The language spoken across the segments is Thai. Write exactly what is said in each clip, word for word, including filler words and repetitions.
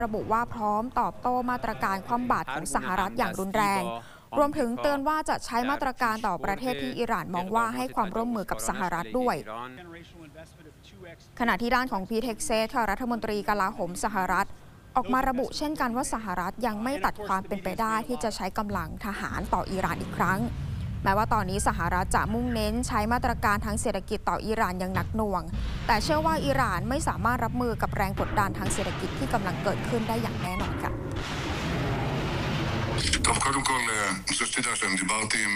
ระบุว่าพร้อมตอบโต้มาตรการคว่ำบาตรของสหรัฐอย่างรุนแรงรวมถึงเตือนว่าจะใช้มาตรการต่อประเทศที่อิหร่านมองว่าให้ความร่วมมือกับสหรัฐด้วยขณะที่ด้านของพีเท็กเซสค่ะรัฐมนตรีกลาโหมสหรัฐออกมาระบุเช่นกันว่าสหรัฐยังไม่ตัดความเป็นไปได้ที่จะใช้กำลังทหารต่ออิหร่านอีกครั้งแม้ว่าตอนนี้สหรัฐจะมุ่งเน้นใช้มาตรการทางเศรษฐกิจต่ออิหร่านอย่างหนักหน่วงแต่เชื่อว่าอิหร่านไม่สามารถรับมือกับแรงกดดันทางเศรษฐกิจที่กำลังเกิดขึ้นได้อย่างแน่นอนค่ะ טוב, קודם כל, אני חושב שתדע שאני דיברתי עם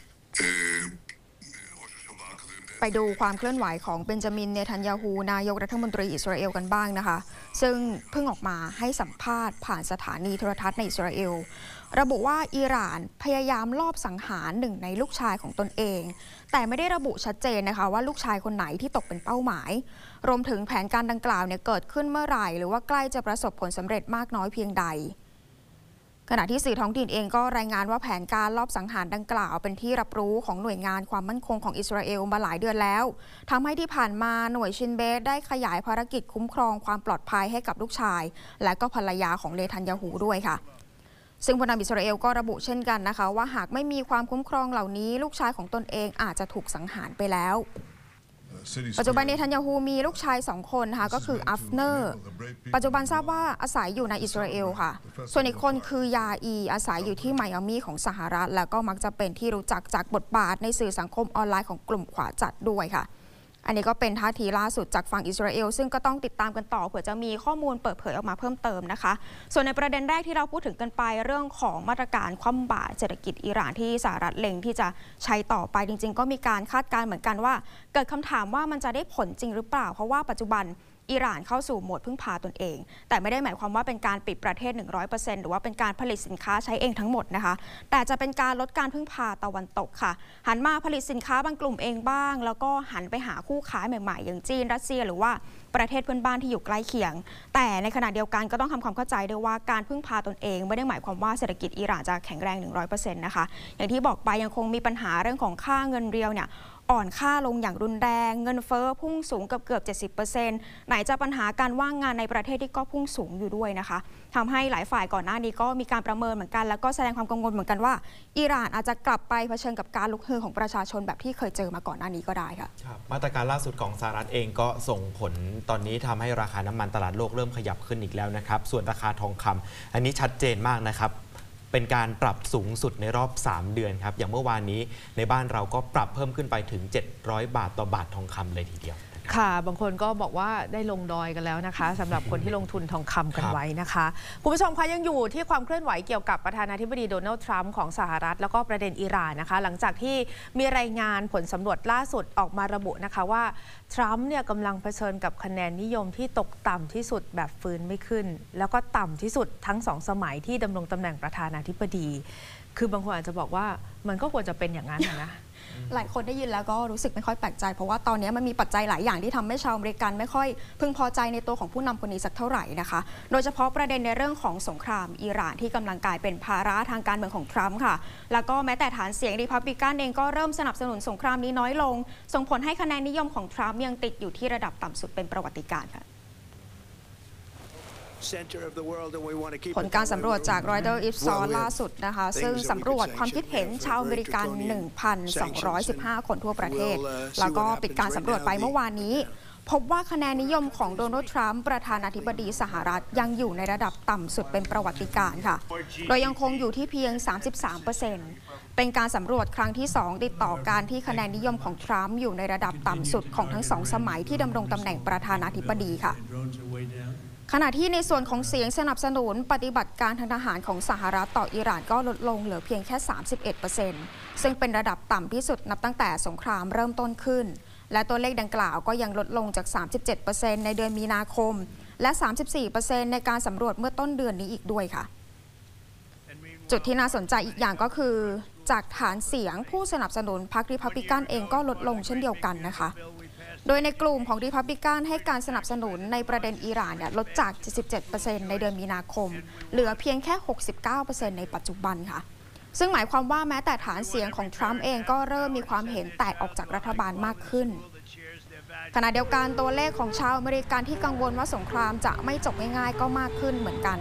ראש השב"כ ไปดูความเคลื่อนไหวของเบนจามิน เนทันยาฮูนายกรัฐมนตรีอิสราเอลกันบ้างนะคะซึ่งเพิ่งออกมาให้สัมภาษณ์ผ่านสถานีโทรทัศน์ในอิสราเอลระบุว่าอิหร่านพยายามลอบสังหารหนึ่งในลูกชายของตนเองแต่ไม่ได้ระบุชัดเจนนะคะว่าลูกชายคนไหนที่ตกเป็นเป้าหมายรวมถึงแผนการดังกล่าวเนี่ยเกิดขึ้นเมื่อไหร่หรือว่าใกล้จะประสบผลสำเร็จมากน้อยเพียงใดขณะที่สื่อท้องถิ่นเองก็รายงานว่าแผนการลอบสังหารดังกล่าวเป็นที่รับรู้ของหน่วยงานความมั่นคงของอิสราเอลมาหลายเดือนแล้วทำให้ที่ผ่านมาหน่วยชินเบสได้ขยายภารกิจคุ้มครองความปลอดภัยให้กับลูกชายและก็ภรรยาของเนทันยาฮูด้วยค่ะซึ่งผู้นำอิสราเอลก็ระบุเช่นกันนะคะว่าหากไม่มีความคุ้มครองเหล่านี้ลูกชายของตนเองอาจจะถูกสังหารไปแล้วปัจจุบันเนทันยาฮูมีลูกชายสองคนค่ะก็คืออัฟเนอร์ปัจจุบันทราบว่าอาศัยอยู่ในอิสราเอลค่ะส่วนอีกคนคือยาอีอาศัยอยู่ที่ไมอามีของสหรัฐแล้วก็มักจะเป็นที่รู้จักจากบทบาทในสื่อสังคมออนไลน์ของกลุ่มขวาจัดด้วยค่ะอันนี้ก็เป็นท่าทีล่าสุดจากฝั่งอิสราเอลซึ่งก็ต้องติดตามกันต่อเผื่อจะมีข้อมูลเปิดเผยออกมาเพิ่มเติมนะคะส่วนในประเด็นแรกที่เราพูดถึงกันไปเรื่องของมาตรการคว่ำบาตรเศรษฐกิจอิหร่านที่สหรัฐเล็งที่จะใช้ต่อไปจริงๆก็มีการคาดการณ์เหมือนกันว่าเกิดคำถามว่ามันจะได้ผลจริงหรือเปล่าเพราะว่าปัจจุบันอิหร่านเข้าสู่โหมดพึ่งพาตนเองแต่ไม่ได้หมายความว่าเป็นการปิดประเทศ หนึ่งร้อยเปอร์เซ็นต์ หรือว่าเป็นการผลิตสินค้าใช้เองทั้งหมดนะคะแต่จะเป็นการลดการพึ่งพาตะวันตกค่ะหันมาผลิตสินค้าบางกลุ่มเองบ้างแล้วก็หันไปหาคู่ค้าใหม่ๆอย่างจีนรัสเซียหรือว่าประเทศเพื่อนบ้านที่อยู่ใกล้เคียงแต่ในขณะเดียวกันก็ต้องทำความเข้าใจด้วยว่าการพึ่งพาตนเองไม่ได้หมายความว่าเศรษฐกิจอิหร่านจะแข็งแรง หนึ่งร้อยเปอร์เซ็นต์ นะคะอย่างที่บอกไปยังคงมีปัญหาเรื่องของค่าเงินเรียวเนี่ยอ่อนค่าลงอย่างรุนแรงเงินเฟ้อพุ่งสูงเกือบเกือบ เจ็ดสิบเปอร์เซ็นต์ ไหนจะปัญหาการว่างงานในประเทศที่ก็พุ่งสูงอยู่ด้วยนะคะทำให้หลายฝ่ายก่อนหน้านี้ก็มีการประเมินเหมือนกันแล้วก็แสดงความกังวลเหมือนกันว่าอิหร่านอาจจะกลับไปเผชิญกับการลุกฮือของประชาชนแบบที่เคยเจอมาก่อนหน้านี้ก็ได้ค่ะมาตรการล่าสุดของสหรัฐเองก็ส่งผลตอนนี้ทำให้ราคาน้ำมันตลาดโลกเริ่มขยับขึ้นอีกแล้วนะครับส่วนราคาทองคำอันนี้ชัดเจนมากนะครับเป็นการปรับสูงสุดในรอบสามเดือนครับอย่างเมื่อวานนี้ในบ้านเราก็ปรับเพิ่มขึ้นไปถึงเจ็ดร้อยบาทต่อบาททองคำเลยทีเดียวค่ะบางคนก็บอกว่าได้ลงดอยกันแล้วนะคะสำหรับคนที่ลงทุนทองคำกันไว้นะคะคุณผู้ชมคะยังอยู่ที่ความเคลื่อนไหวเกี่ยวกับประธานาธิบดีโดนัลด์ทรัมป์ของสหรัฐแล้วก็ประเด็นอิหร่านนะคะหลังจากที่มีรายงานผลสำรวจล่าสุดออกมาระบุนะคะว่าทรัมป์เนี่ยกำลังเผชิญกับคะแนนนิยมที่ตกต่ำที่สุดแบบฟื้นไม่ขึ้นแล้วก็ต่ำที่สุดทั้งสองสมัยที่ดำรงตำแหน่งประธานาธิบดีคือบางคนอาจจะบอกว่ามันก็ควรจะเป็นอย่างนั้นนะหลายคนได้ยินแล้วก็รู้สึกไม่ค่อยแปลกใจเพราะว่าตอนนี้มันมีปัจจัยหลายอย่างที่ทำให้ชาวอเมริกันไม่ค่อยพึงพอใจในตัวของผู้นำคนนี้สักเท่าไหร่นะคะโดยเฉพาะประเด็นในเรื่องของสงครามอิหร่านที่กำลังกลายเป็นภาระทางการเมืองของทรัมป์ค่ะแล้วก็แม้แต่ฐานเสียงรีพับลิกันเองก็เริ่มสนับสนุนสงครามนี้น้อยลงส่งผลให้คะแนนนิยมของทรัมป์ยังติดอยู่ที่ระดับต่ำสุดเป็นประวัติการณ์ค่ะผลการสำรวจจากรอยเตอร์ Ipsos ล่าสุดนะคะซึ่งสำรวจความคิดเห็นชาวอเมริกัน หนึ่งพันสองร้อยสิบห้า คนทั่วประเทศแล้วก็ปิดการสำรวจไปเมื่อวานนี้พบว่าคะแนนนิยมของโดนัลด์ทรัมป์ประธานาธิบดีสหรัฐยังอยู่ในระดับต่ำสุดเป็นประวัติการณ์ค่ะโดยยังคงอยู่ที่เพียง สามสิบสามเปอร์เซ็นต์ เป็นการสำรวจครั้งที่สองติดต่อการที่คะแนนนิยมของทรัมป์อยู่ในระดับต่ำสุดของทั้งสองสมัยที่ดำรงตำแหน่งประธานาธิบดีค่ะขณะที่ในส่วนของเสียงสนับสนุนปฏิบัติการทางทหารของสหรัฐต่ออิหร่านก็ลดลงเหลือเพียงแค่ สามสิบเอ็ดเปอร์เซ็นต์ ซึ่งเป็นระดับต่ำที่สุดนับตั้งแต่สงครามเริ่มต้นขึ้นและตัวเลขดังกล่าวก็ยังลดลงจาก สามสิบเจ็ดเปอร์เซ็นต์ ในเดือนมีนาคมและ สามสิบสี่เปอร์เซ็นต์ ในการสำรวจเมื่อต้นเดือนนี้อีกด้วยค่ะจุดที่น่าสนใจอีกอย่างก็คือจากฐานเสียงผู้สนับสนุนพรรครีพับลิกันเองก็ลดลงเช่นเดียวกันนะคะโดยในกลุ่มของรีพับลิกันให้การสนับสนุนในประเด็นอิหร่านเนี่ยลดจาก เจ็ดสิบเจ็ดเปอร์เซ็นต์ ในเดือนมีนาคมเหลือเพียงแค่ หกสิบเก้าเปอร์เซ็นต์ ในปัจจุบันค่ะซึ่งหมายความว่าแม้แต่ฐานเสียงของทรัมป์เองก็เริ่มมีความเห็นแตกออกจากรัฐบาลมากขึ้นขณะเดียวกันตัวเลขของชาวอเมริกันที่กังวลว่าสงครามจะไม่จบง่ายๆก็มากขึ้นเหมือนกัน